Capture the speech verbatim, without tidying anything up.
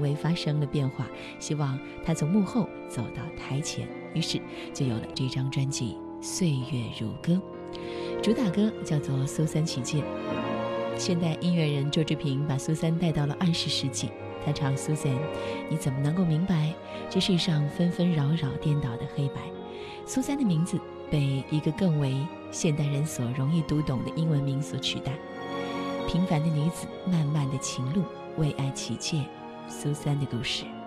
为发生了变化，希望她从幕后走到台前，于是就有了这张专辑《岁月如歌》。主打歌叫做《苏三起见》。现代音乐人周志平把苏三带到了二十世纪，他唱苏三，你怎么能够明白这世上纷纷扰扰颠倒的黑白？苏三的名字被一个更为现代人所容易读懂的英文名所取代。平凡的女子，漫漫的情路，为爱起见，苏三的故事。